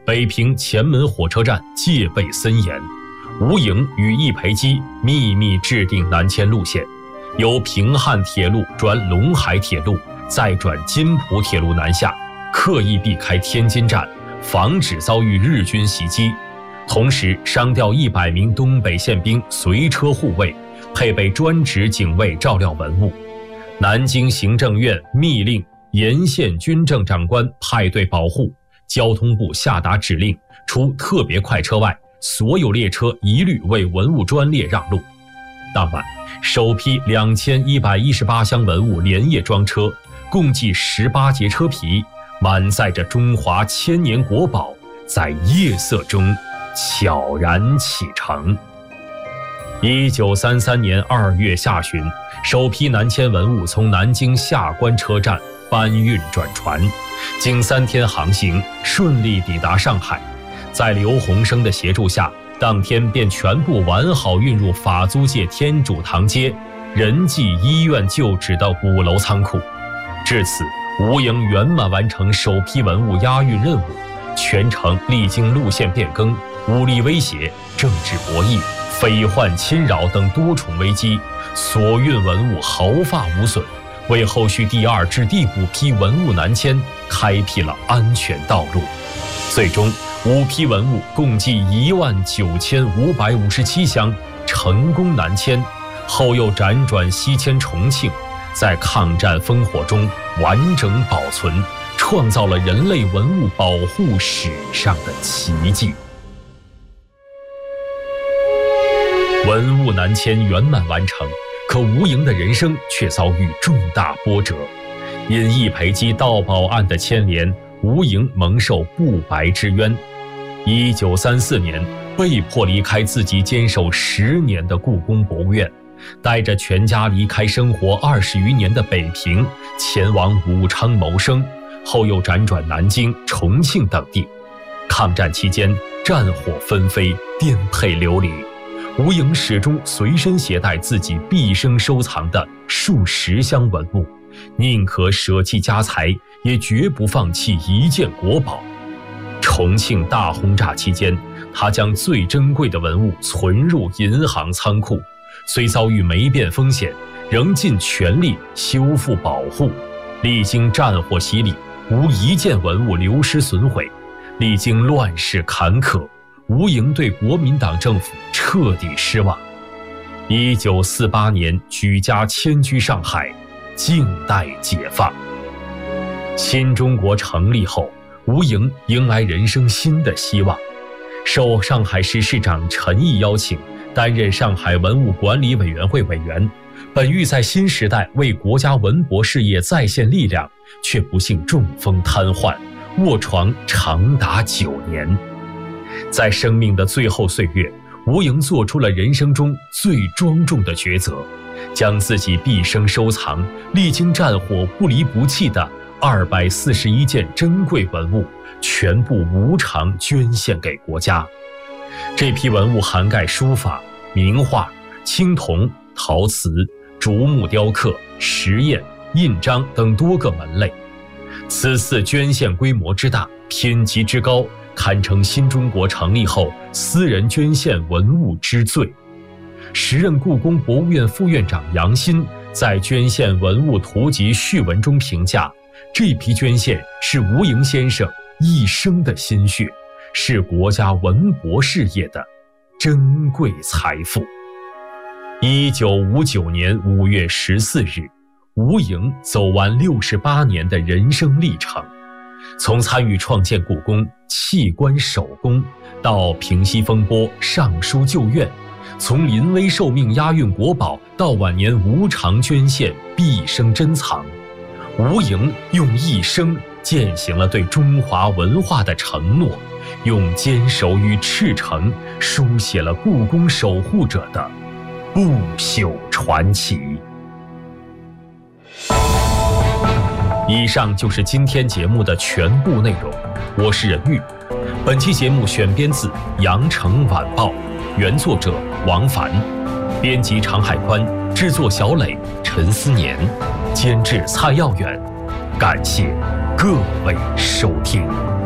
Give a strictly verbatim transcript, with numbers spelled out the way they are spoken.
北平前门火车站戒备森严，吴营与易培基秘密制定南迁路线，由平汉铁路转陇海铁路，再转津浦铁路南下，刻意避开天津站，防止遭遇日军袭击。同时商调一百名东北宪兵随车护卫，配备专职警卫照料文物。南京行政院密令沿线军政长官派队保护，交通部下达指令，除特别快车外，所有列车一律为文物专列让路。当晚，首批两千一百一十八箱文物连夜装车，共计十八节车皮，满载着中华千年国宝，在夜色中悄然启程。一九三三年二月下旬，首批南迁文物从南京下关车站搬运转船，经三天航行，顺利抵达上海。在刘洪生的协助下，当天便全部完好运入法租界天主堂街仁济医院旧址的五楼仓库。至此，吴营圆满完成首批文物押运任务，全程历经路线变更、武力威胁、政治博弈、匪患侵扰等多重危机，所运文物毫发无损，为后续第二至第五批文物南迁开辟了安全道路。最终，五批文物共计一万九千五百五十七箱成功南迁，后又辗转西迁重庆，在抗战烽火中完整保存，创造了人类文物保护史上的奇迹。文物南迁圆满完成，可吴营的人生却遭遇重大波折。因易培基盗宝案的牵连，吴营蒙受不白之冤。一九三四年，被迫离开自己坚守十年的故宫博物院，带着全家离开生活二十余年的北平，前往武昌谋生，后又辗转南京、重庆等地。抗战期间，战火纷飞，颠沛流离。吴营始终随身携带自己毕生收藏的数十箱文物，宁可舍弃家财，也绝不放弃一件国宝。重庆大轰炸期间，他将最珍贵的文物存入银行仓库，虽遭遇霉变风险，仍尽全力修复保护。历经战火洗礼，无一件文物流失损毁。历经乱世坎坷，吴营对国民党政府彻底失望。一九四八年举家迁居上海，静待解放。新中国成立后，吴营迎来人生新的希望。受上海市市长陈毅邀请，担任上海文物管理委员会委员，本欲在新时代为国家文博事业再现力量，却不幸中风瘫痪，卧床长达九年。在生命的最后岁月，吴营做出了人生中最庄重的抉择，将自己毕生收藏、历经战火不离不弃的二百四十一件珍贵文物全部无偿捐献给国家。这批文物涵盖书法、名画、青铜、陶瓷、竹木雕刻、石砚、印章等多个门类。此次捐献规模之大、篇级之高，堪称新中国成立后私人捐献文物之最。时任故宫博物院副院长杨新在捐献文物图集序文中评价，这批捐献是吴营先生一生的心血，是国家文博事业的珍贵财富。一九五九年五月十四日，吴营走完六十八年的人生历程，从参与创建故宫、弃官守宫，到平息风波、上书旧院，从临危受命押运国宝，到晚年无偿捐献毕生珍藏，吴营用一生践行了对中华文化的承诺，用坚守与赤诚书写了故宫守护者的不朽传奇。以上就是今天节目的全部内容，我是任玉。本期节目选编自《羊城晚报》，原作者王凡，编辑常海宽，制作小磊、陈思年，监制蔡耀远。感谢各位收听。